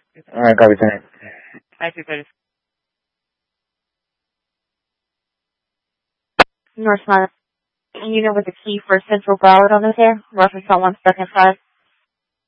Alright, copy 10. 9-2-30. North Smile. You know what the key for Central Broward on this air? Reference on 1 second 5.